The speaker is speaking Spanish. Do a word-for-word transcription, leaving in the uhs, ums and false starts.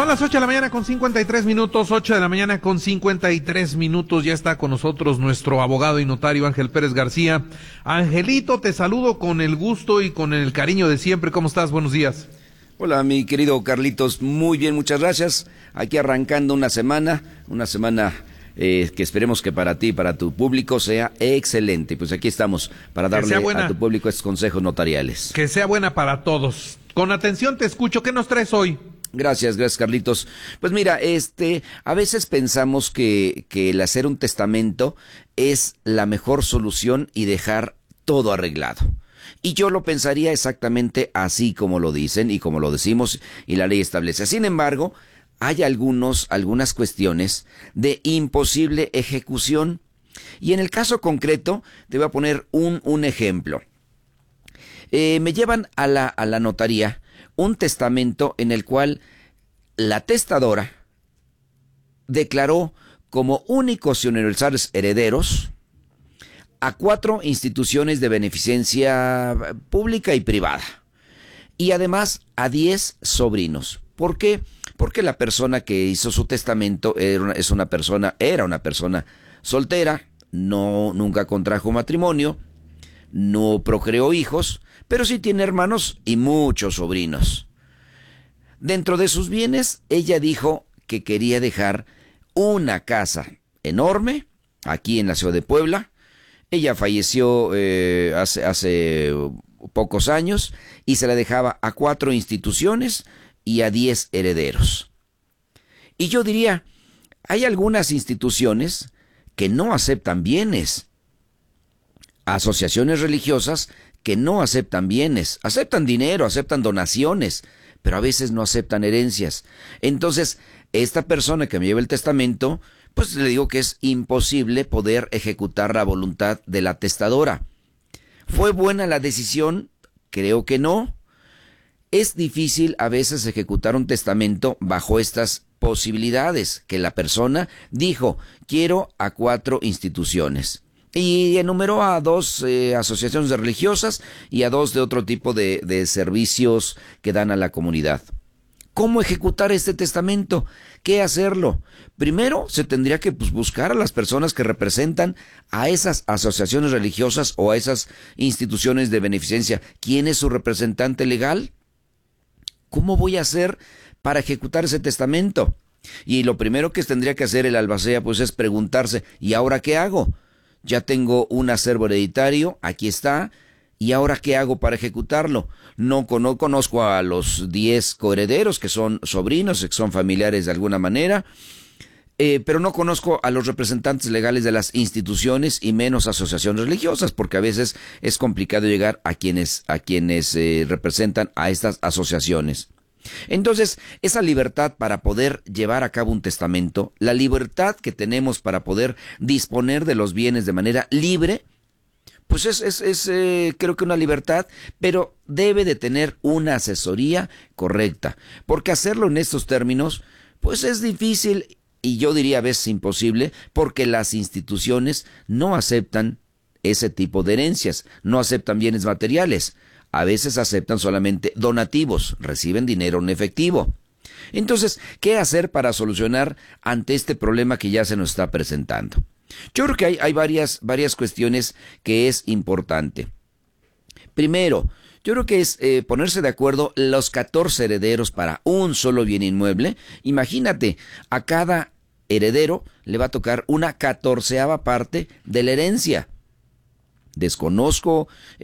Son las ocho de la mañana con cincuenta y tres minutos, ocho de la mañana con cincuenta y tres minutos, ya está con nosotros nuestro abogado y notario Ángel Pérez García. Angelito, te saludo con el gusto y con el cariño de siempre, ¿cómo estás? Buenos días. Hola, mi querido Carlitos, muy bien, muchas gracias. Aquí arrancando una semana, una semana eh, que esperemos que para ti y para tu público sea excelente. Pues aquí estamos para darle a tu público estos consejos notariales. Que sea buena para todos. Con atención te escucho, ¿qué nos traes hoy? Gracias, gracias Carlitos. Pues mira, este, a veces pensamos que, que el hacer un testamento es la mejor solución y dejar todo arreglado. Y yo lo pensaría exactamente así como lo dicen y como lo decimos y la ley establece. Sin embargo, hay algunos, algunas cuestiones de imposible ejecución. Y en el caso concreto, te voy a poner un, un ejemplo. Eh, me llevan a la, a la notaría un testamento en el cual la testadora declaró como únicos y universales herederos a cuatro instituciones de beneficencia pública y privada y además a diez sobrinos. ¿Por qué? Porque la persona que hizo su testamento era una, es una persona, era una persona soltera, no, nunca contrajo matrimonio, no procreó hijos, pero sí tiene hermanos y muchos sobrinos. Dentro de sus bienes, ella dijo que quería dejar una casa enorme aquí en la ciudad de Puebla. Ella falleció eh, hace, hace pocos años y se la dejaba a cuatro instituciones y a diez herederos. Y yo diría, hay algunas instituciones que no aceptan bienes, asociaciones religiosas que no aceptan bienes, aceptan dinero, aceptan donaciones, pero a veces no aceptan herencias. Entonces, esta persona que me lleva el testamento, pues le digo que es imposible poder ejecutar la voluntad de la testadora. ¿Fue buena la decisión? Creo que no. Es difícil a veces ejecutar un testamento bajo estas posibilidades, que la persona dijo, quiero a cuatro instituciones. Y enumeró a dos eh, asociaciones religiosas y a dos de otro tipo de, de servicios que dan a la comunidad. ¿Cómo ejecutar este testamento? ¿Qué hacerlo? Primero, se tendría que pues, buscar a las personas que representan a esas asociaciones religiosas o a esas instituciones de beneficencia. ¿Quién es su representante legal? ¿Cómo voy a hacer para ejecutar ese testamento? Y lo primero que tendría que hacer el albacea pues, es preguntarse, ¿y ahora qué hago? Ya tengo un acervo hereditario, aquí está, ¿y ahora qué hago para ejecutarlo? No, no conozco a los diez coherederos, que son sobrinos, que son familiares de alguna manera, eh, pero no conozco a los representantes legales de las instituciones y menos asociaciones religiosas, porque a veces es complicado llegar a quienes, a quienes eh, representan a estas asociaciones. Entonces, esa libertad para poder llevar a cabo un testamento, la libertad que tenemos para poder disponer de los bienes de manera libre, pues es, es, es eh, creo que una libertad, pero debe de tener una asesoría correcta, porque hacerlo en estos términos, pues es difícil y yo diría a veces imposible, porque las instituciones no aceptan ese tipo de herencias, no aceptan bienes materiales. A veces aceptan solamente donativos, reciben dinero en efectivo. Entonces, ¿qué hacer para solucionar ante este problema que ya se nos está presentando? Yo creo que hay, hay varias, varias cuestiones que es importante. Primero, yo creo que es eh, ponerse de acuerdo los catorce herederos para un solo bien inmueble. Imagínate, a cada heredero le va a tocar una catorceava parte de la herencia. Desconozco